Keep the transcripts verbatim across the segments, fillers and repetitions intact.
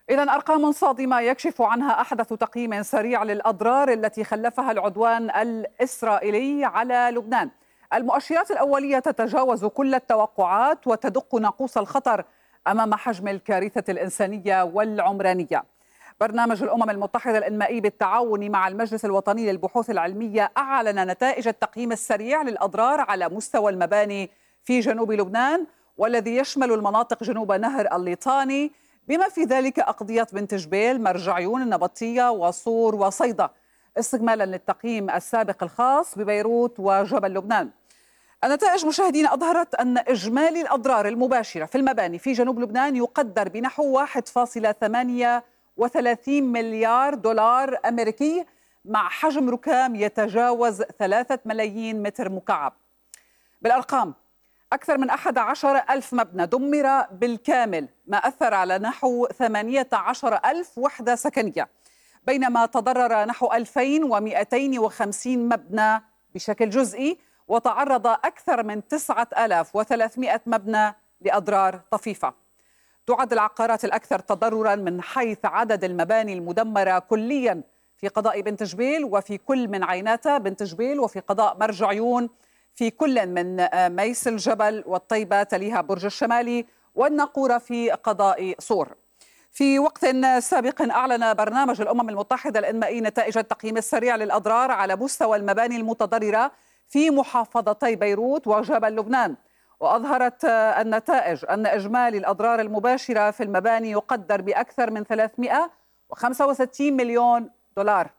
إذا أرقام صادمة يكشف عنها أحدث تقييم سريع للأضرار التي خلفها العدوان الإسرائيلي على لبنان. المؤشرات الأولية تتجاوز كل التوقعات وتدق ناقوس الخطر أمام حجم الكارثة الإنسانية والعمرانية. برنامج الأمم المتحدة الإنمائي بالتعاون مع المجلس الوطني للبحوث العلمية أعلن نتائج التقييم السريع للأضرار على مستوى المباني في جنوب لبنان، والذي يشمل المناطق جنوب نهر الليطاني، بما في ذلك أقضية بنت جبيل، مرج عيون، النبطية وصور وصيدا، استكمالا للتقييم السابق الخاص ببيروت وجبل لبنان. النتائج مشاهدين أظهرت أن إجمالي الأضرار المباشرة في المباني في جنوب لبنان يقدر بنحو واحد فاصلة ثمانية وثلاثين مليار دولار أمريكي، مع حجم ركام يتجاوز ثلاثة ملايين متر مكعب. بالأرقام، أكثر من أحد عشر ألف مبنى دمر بالكامل، ما أثر على نحو ثمانية عشر ألف وحدة سكنية، بينما تضرر نحو ألفين ومئتين وخمسين مبنى بشكل جزئي، وتعرض أكثر من تسعة آلاف وثلاثمئة مبنى لأضرار طفيفة. تعد العقارات الأكثر تضرراً من حيث عدد المباني المدمرة كلياً في قضاء بنت جبيل وفي كل من عيناتا بنت جبيل، وفي قضاء مرج عيون في كل من ميس الجبل والطيبة، تليها برج الشمالي، والناقورة في قضاء صور. في وقت سابق أعلن برنامج الأمم المتحدة الإنمائي نتائج التقييم السريع للأضرار على مستوى المباني المتضررة في محافظتي بيروت وجبل لبنان، وأظهرت النتائج أن إجمالي الأضرار المباشرة في المباني يقدر بأكثر من ثلاثمئة وخمسة وستين مليون دولار.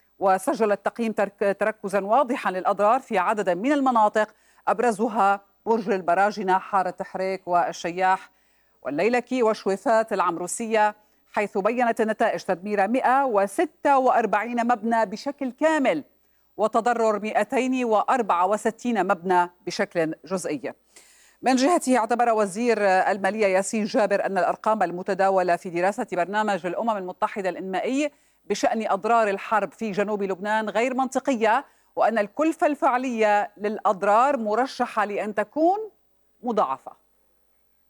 وسجل التقييم تركزا واضحا للأضرار في عدد من المناطق، أبرزها برج البراجنة، حارة حريك والشياح والليلكي وشويفات العمروسية، حيث بيّنت النتائج تدمير مئة وستة وأربعين مبنى بشكل كامل وتضرر مئتين وأربعة وستين مبنى بشكل جزئي. من جهته اعتبر وزير المالية ياسين جابر أن الأرقام المتداولة في دراسة برنامج الأمم المتحدة الإنمائي بشأن أضرار الحرب في جنوب لبنان غير منطقية، وأن الكلفة الفعلية للأضرار مرشحة لأن تكون مضاعفة.